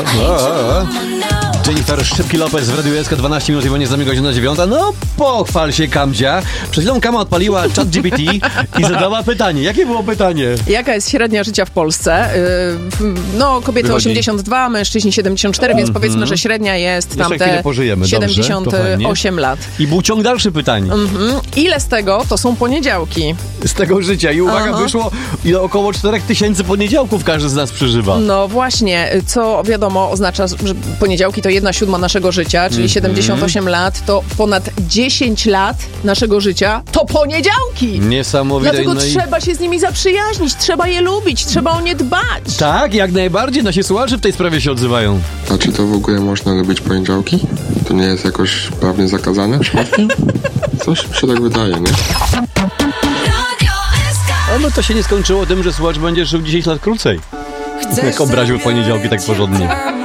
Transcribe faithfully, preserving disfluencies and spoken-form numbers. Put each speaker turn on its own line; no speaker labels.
Jennifer Szczypki-Lopez w Radiu S K, dwanaście minut i będzie z nami godzina dziewiąta. No, pochwal się, Kamdzia. Przed chwilą Kama odpaliła ChatGPT i zadała pytanie. Jakie było pytanie?
Jaka jest średnia życia w Polsce? Yy, no, kobiety
Wychodzi.
osiemdziesiąt dwa, mężczyźni siedemdziesiąt cztery, więc
Mm-hmm.
powiedzmy, że średnia jest tam
Jeszcze
te
chwilę pożyjemy.
siedemdziesiąt osiem lat.
I był ciąg dalszy pytań.
Mm-hmm. Ile z tego to są poniedziałki?
Z tego życia. I uwaga,
Aha.
wyszło ile około czterech tysięcy poniedziałków każdy z nas przeżywa.
No właśnie, co wiadomo oznacza, że poniedziałki to jedna siódma naszego życia, czyli
Mm-hmm.
siedemdziesiąt osiem lat, to ponad dziesięć lat naszego życia to poniedziałki!
Niesamowite.
Dlatego
no i...
trzeba się z nimi zaprzyjaźnić, trzeba je lubić, trzeba o nie dbać.
Tak, jak najbardziej. Nasi słuchacze w tej sprawie się odzywają.
A czy to w ogóle można lubić poniedziałki? To nie jest jakoś prawnie zakazane przypadkiem? Coś mi się tak wydaje, nie?
Oby to się nie skończyło tym, że słuchacz będzie żył dziesięć lat krócej. Jak obraził poniedziałki tak porządnie.